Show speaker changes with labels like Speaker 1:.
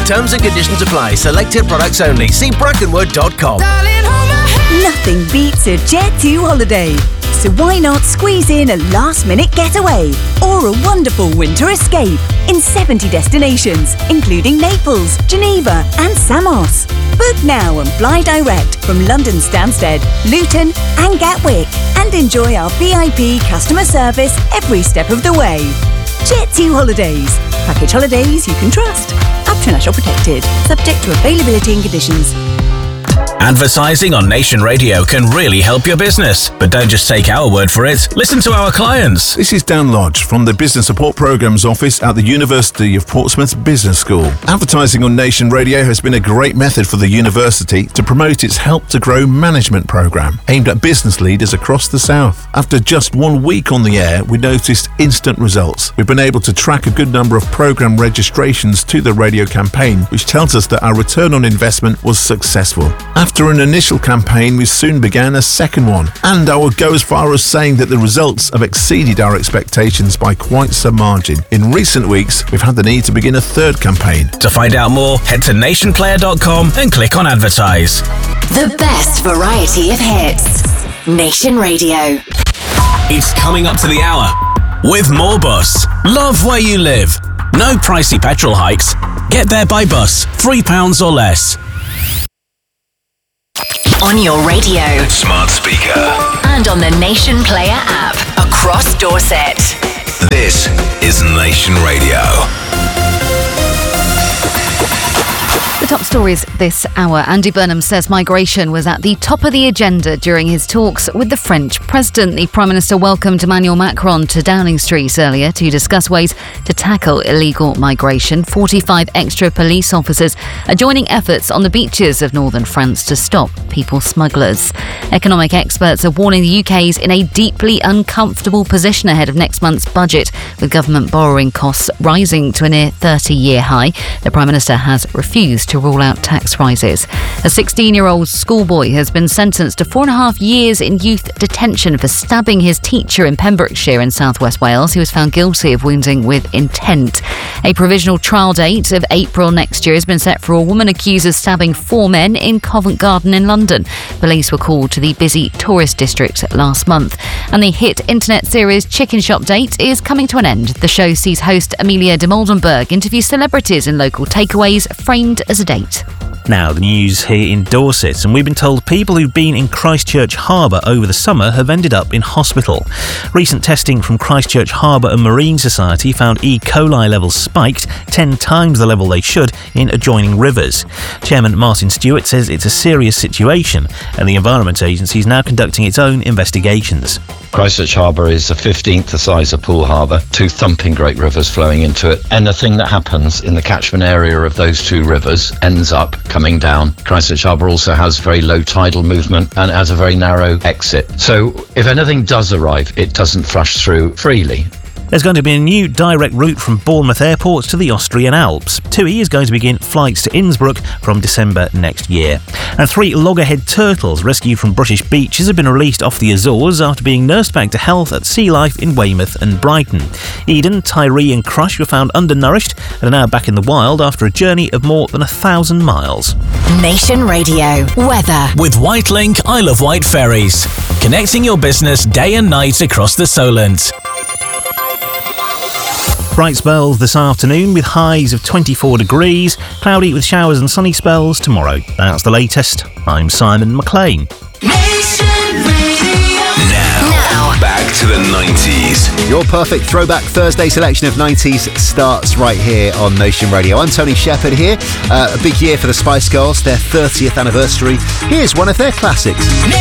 Speaker 1: Terms and conditions apply. Selected products only. See brackenwood.com.
Speaker 2: Nothing beats a Jet2 holiday. So why not squeeze in a last-minute getaway or a wonderful winter escape in 70 destinations, including Naples, Geneva and Samos. Book now and fly direct from London Stansted, Luton and Gatwick, and enjoy our VIP customer service every step of the way. Jet2 Holidays. Package holidays you can trust. Up to national protected. Subject to availability and conditions.
Speaker 3: Advertising on Nation Radio can really help your business. But don't just take our word for it. Listen to our clients.
Speaker 4: This is Dan Lodge from the Business Support Programmes Office at the University of Portsmouth Business School. Advertising on Nation Radio has been a great method for the university to promote its Help to Grow management programme, aimed at business leaders across the south. After just 1 week on the air, we noticed instant results. We've been able to track a good number of programme registrations to the radio campaign, which tells us that our return on investment was successful. After an initial campaign, we soon began a second one, and I would go as far as saying that the results have exceeded our expectations by quite some margin. In recent weeks, we've had the need to begin a third campaign.
Speaker 3: To find out more, head to nationplayer.com and click on advertise.
Speaker 5: The best variety of hits. Nation Radio.
Speaker 3: It's coming up to the hour with More Bus. Love where you live. No pricey petrol hikes. Get there by bus, £3 or less.
Speaker 5: On your radio,
Speaker 6: smart speaker,
Speaker 5: and on the Nation Player app across Dorset.
Speaker 6: This is Nation Radio.
Speaker 7: The top stories this hour. Andy Burnham says migration was at the top of the agenda during his talks with the French president. The Prime Minister welcomed Emmanuel Macron to Downing Street earlier to discuss ways to tackle illegal migration. 45 extra police officers are joining efforts on the beaches of northern France to stop people smugglers. Economic experts are warning the UK is in a deeply uncomfortable position ahead of next month's budget, with government borrowing costs rising to a near 30-year high. The Prime Minister has refused to rule out tax rises. A 16-year-old schoolboy has been sentenced to 4.5 years in youth detention for stabbing his teacher in Pembrokeshire in South West Wales. He was found guilty of wounding with intent. A provisional trial date of April next year has been set for a woman accused of stabbing 4 men in Covent Garden in London. Police were called to the busy tourist district last month. And the hit internet series Chicken Shop Date is coming to an end. The show sees host Amelia de Moldenberg interview celebrities in local takeaways framed as a date.
Speaker 8: Now, the news here in Dorset, and we've been told people who've been in Christchurch Harbour over the summer have ended up in hospital. Recent testing from Christchurch Harbour and Marine Society found E. coli levels spiked 10 times the level they should in adjoining rivers. Chairman Martin Stewart says it's a serious situation, and the Environment Agency is now conducting its own investigations.
Speaker 9: Christchurch Harbour is the 15th the size of Poole Harbour, 2 thumping great rivers flowing into it. Anything that happens in the catchment area of those 2 rivers ends up coming down. Christchurch Harbour also has very low tidal movement and has a very narrow exit. So if anything does arrive, it doesn't flush through freely.
Speaker 8: There's going to be a new direct route from Bournemouth Airport to the Austrian Alps. TUI is going to begin flights to Innsbruck from December next year. And 3 loggerhead turtles rescued from British beaches have been released off the Azores after being nursed back to health at Sea Life in Weymouth and Brighton. Eden, Tyree and Crush were found undernourished and are now back in the wild after a journey of more than 1,000 miles.
Speaker 5: Nation Radio weather.
Speaker 3: With Whitelink Isle of Wight ferries, connecting your business day and night across the Solent.
Speaker 8: Bright spells this afternoon with highs of 24 degrees, cloudy with showers and sunny spells tomorrow. That's the latest. I'm Simon McLean.
Speaker 6: Now, back to the 90s.
Speaker 10: Your perfect throwback Thursday selection of 90s starts right here on Nation Radio. I'm Tony Shepherd here. A big year for the Spice Girls, their 30th anniversary. Here's one of their classics.